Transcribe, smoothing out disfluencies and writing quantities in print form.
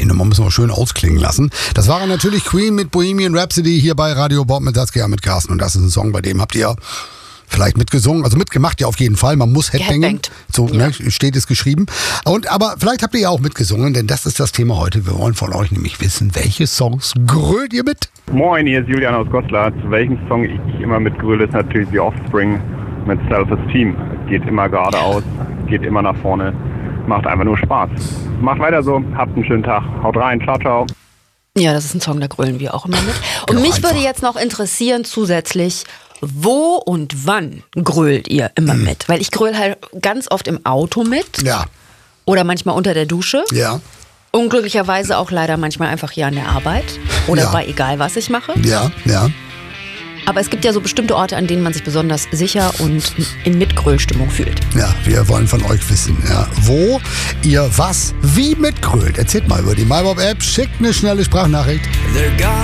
Die Nummer müssen wir schön ausklingen lassen. Das war natürlich Queen mit Bohemian Rhapsody hier bei Radio Bob mit Saskia mit Carsten. Und das ist ein Song, bei dem habt ihr vielleicht mitgesungen, also mitgemacht ja auf jeden Fall. Man muss Headbangen, so steht es geschrieben. Aber vielleicht habt ihr ja auch mitgesungen, denn das ist das Thema heute. Wir wollen von euch nämlich wissen, welche Songs grölt ihr mit? Moin, hier ist Julian aus Goslar. Zu welchem Song ich immer mitgröle, ist natürlich The Offspring mit Self-Esteem. Geht immer geradeaus, geht immer nach vorne, macht einfach nur Spaß. Macht weiter so, habt einen schönen Tag. Haut rein, ciao, ciao. Ja, das ist ein Song, da grölen wir auch immer mit. Und mich würde jetzt noch interessieren zusätzlich, wo und wann grölt ihr immer mit? Weil ich gröle halt ganz oft im Auto mit. Ja. Oder manchmal unter der Dusche. Ja. Unglücklicherweise auch leider manchmal einfach hier an der Arbeit. Oder bei egal, was ich mache. Ja, ja. Aber es gibt ja so bestimmte Orte, an denen man sich besonders sicher und in Mitgrölstimmung fühlt. Ja, wir wollen von euch wissen, wo ihr was wie mitgrölt. Erzählt mal über die MyBob-App, schickt eine schnelle Sprachnachricht.